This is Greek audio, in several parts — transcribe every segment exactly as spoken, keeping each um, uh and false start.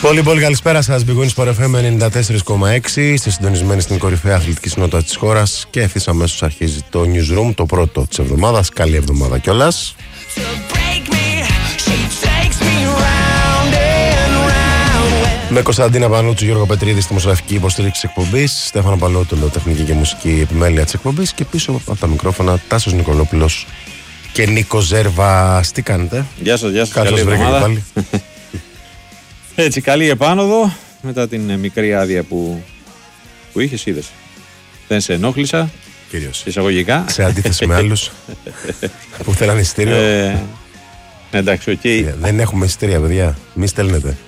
Πολύ πολύ καλησπέρα σας. Big Win Sport εφ εμ ενενήντα τέσσερα κόμμα έξι. Είστε συντονισμένοι στην κορυφαία αθλητική συνότητα της χώρας και ευθύς αμέσως αρχίζει το Newsroom, το πρώτο της εβδομάδας. Καλή εβδομάδα κιόλας. Με Κωνσταντίνα Πανούτσου, Γιώργο Πετρίδη στη μουσογραφική υποστήριξη της εκπομπής, Στέφανο Παλότολο, τεχνική και μουσική επιμέλεια της εκπομπής, και πίσω από τα μικρόφωνα Τάσος Νικολόπουλος και Νίκο Ζέρβας. Τι κάνετε? Γεια σας, γεια σας. Καλώς βρήκατε πάλι. Έτσι, καλή επάνωδο μετά την μικρή άδεια που, που είχες, είδες. Δεν σε ενόχλησα. Κυρίως. Εισαγωγικά. Σε αντίθεση με άλλους που θέλανε εισιτήριο. Ε, εντάξει, οκ. Okay. Δεν έχουμε εισιτήρια, παιδιά. Μη στέλνετε.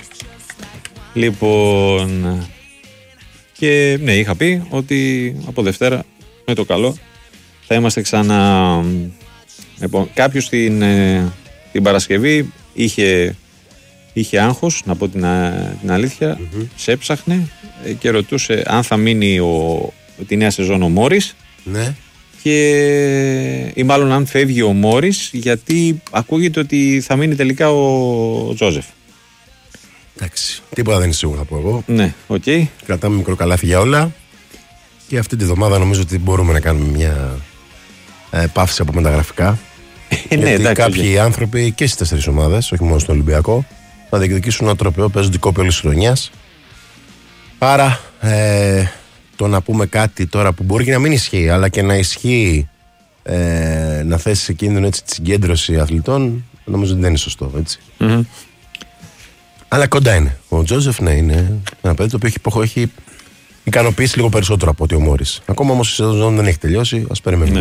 Λοιπόν. Και ναι, είχα πει ότι από Δευτέρα με το καλό θα είμαστε ξανά. Λοιπόν, κάποιος την, την Παρασκευή είχε. Είχε άγχος, να πω την, την αλήθεια, mm-hmm. σε έψαχνε και ρωτούσε αν θα μείνει ο, τη νέα σεζόν ο Μόρις, ναι. και ή μάλλον αν φεύγει ο Μόρις, γιατί ακούγεται ότι θα μείνει τελικά ο, ο Τζόζεφ. Εντάξει, τίποτα δεν είναι σίγουρο, θα πω εγώ. Ναι, οκ. Okay. Κρατάμε μικρό καλάθι για όλα και αυτή τη βδομάδα νομίζω ότι μπορούμε να κάνουμε μια ε, παύση από μεταγραφικά. ναι, γιατί εντάξει, κάποιοι okay. άνθρωποι και στις τέσσερις ομάδες, όχι μόνο στο Ολυμπιακό, θα διεκδικήσουν ένα τροπαίο παίζοντι κόπη όλης της χρονιάς. Άρα ε, το να πούμε κάτι τώρα που μπορεί και να μην ισχύει, αλλά και να ισχύει, ε, να θέσει σε κίνδυνο έτσι τη συγκέντρωση αθλητών, νομίζω ότι δεν είναι σωστό, έτσι. Mm-hmm. Αλλά κοντά είναι. Ο Τζόζεφ, ναι, είναι ένα παιδί το οποίο έχει, έχει ικανοποιήσει λίγο περισσότερο από ότι ο Μόρις. Ακόμα όμως η σεζόν δεν έχει τελειώσει, ας περιμένουμε. Ναι.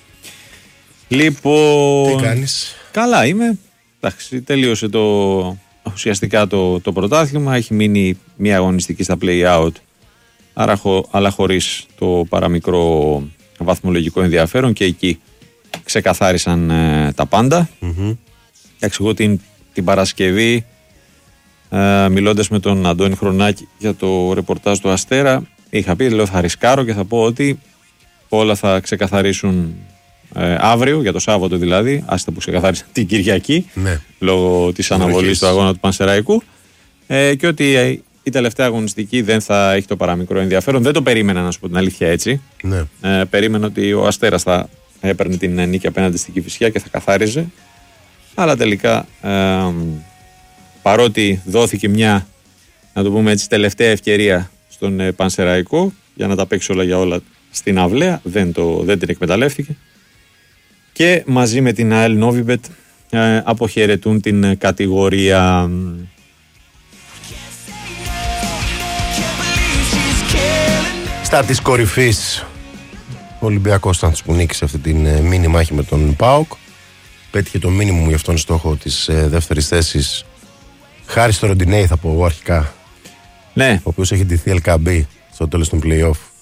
Λοιπόν. Τι κάνεις? Καλά είμαι. Εντάξει, τελείωσε το. Ουσιαστικά το, το πρωτάθλημα, έχει μείνει μια αγωνιστική στα play-out, άρα, αλλά χωρίς το παραμικρό βαθμολογικό ενδιαφέρον, και εκεί ξεκαθάρισαν ε, τα πάντα. Mm-hmm. Εγώ την, την Παρασκευή, ε, μιλώντας με τον Αντώνη Χρονάκη για το ρεπορτάζ του Αστέρα, είχα πει, λέω, θα ρισκάρω και θα πω ότι όλα θα ξεκαθαρίσουν Ε, αύριο, για το Σάββατο δηλαδή, άστα που ξεκαθάρισαν την Κυριακή, ναι. λόγω της αναβολής του αγώνα του Πανσεραϊκού, ε, και ότι ε, η τελευταία αγωνιστική δεν θα έχει το παραμικρό ενδιαφέρον. Δεν το περίμενα, να σου πω την αλήθεια, έτσι. Ναι. Ε, περίμενα ότι ο Αστέρας θα έπαιρνε την νίκη απέναντι στην Κηφισιά και θα καθάριζε, αλλά τελικά ε, παρότι δόθηκε μια, να το πούμε έτσι, τελευταία ευκαιρία στον ε, Πανσεραϊκό για να τα παίξει όλα για όλα στην αυλαία, δεν, το, δεν την εκμεταλλεύτηκε. Και μαζί με την ΑΕΛ Νόβιμπετ ε, αποχαιρετούν την κατηγορία. Στα της κορυφής, ο Ολυμπιακός ήταν που νίκησε αυτή την ε, μίνι μάχη με τον ΠΑΟΚ. Πέτυχε το μίνιμουμ για αυτόν στόχο της ε, δεύτερης θέσης, χάρη στο Ροντινέι, θα πω εγώ αρχικά. Ναι. Ο οποίος έχει ντυθεί ελ κέι μπι στο τέλος των play-off.